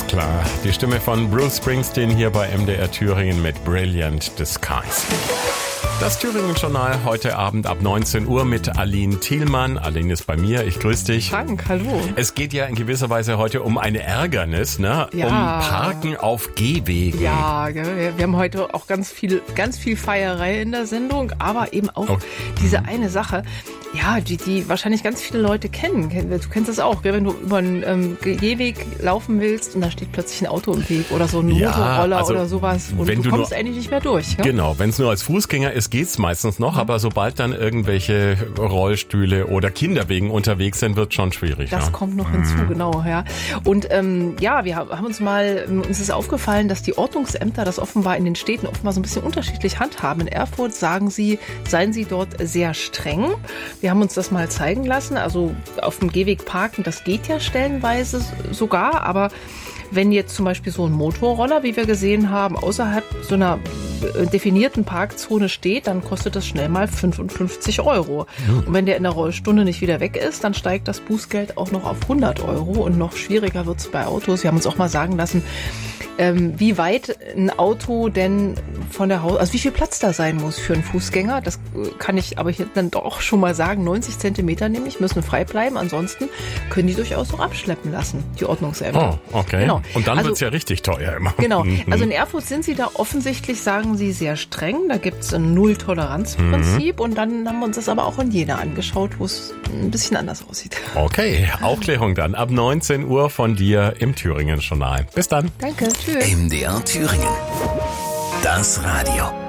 Klar, die Stimme von Bruce Springsteen hier bei MDR Thüringen mit Brilliant Disguise. Das Thüringen-Journal heute Abend ab 19 Uhr mit Aline Thielmann. Aline ist bei mir, ich grüße dich. Frank, hallo. Es geht ja in gewisser Weise heute um eine Ärgernis, ne? Ja. Um Parken auf Gehwegen. Ja, wir haben heute auch ganz viel Feierei in der Sendung, aber eben auch diese eine Sache, ja, die wahrscheinlich ganz viele Leute kennen. Du kennst das auch, gell? Wenn du über einen Gehweg laufen willst und da steht plötzlich ein Auto im Weg oder so ein Motorroller oder sowas und du kommst eigentlich nicht mehr durch. Gell? Genau, wenn es nur als Fußgänger ist, geht's meistens noch, aber sobald dann irgendwelche Rollstühle oder Kinderwegen unterwegs sind, wird schon schwierig. Das kommt noch hinzu, genau, ja. Und wir haben uns ist aufgefallen, dass die Ordnungsämter das offenbar in den Städten offenbar so ein bisschen unterschiedlich handhaben. In Erfurt seien sie dort sehr streng. Wir haben uns das mal zeigen lassen. Also auf dem Gehweg parken, das geht ja stellenweise sogar, aber wenn jetzt zum Beispiel so ein Motorroller, wie wir gesehen haben, außerhalb so einer definierten Parkzone steht, dann kostet das schnell mal 55 €. Und wenn der in der Rollstunde nicht wieder weg ist, dann steigt das Bußgeld auch noch auf 100 € und noch schwieriger wird es bei Autos. Wir haben uns auch mal sagen lassen, wie weit ein Auto denn von der also wie viel Platz da sein muss für einen Fußgänger. Das kann ich aber hier dann doch schon mal sagen. 90 Zentimeter nämlich müssen frei bleiben. Ansonsten können die durchaus auch abschleppen lassen, die Ordnungsämter. Oh, okay. Genau. Und dann wird's ja richtig teuer immer. Genau. Also in Erfurt sind sie da offensichtlich, sagen sie, sehr streng. Da gibt's ein Null-Toleranz-Prinzip. Und dann haben wir uns das aber auch in Jena angeschaut, wo es ein bisschen anders aussieht. Okay, Aufklärung dann ab 19 Uhr von dir im Thüringen-Journal. Bis dann. Danke, tschüss. MDR Thüringen. Das Radio.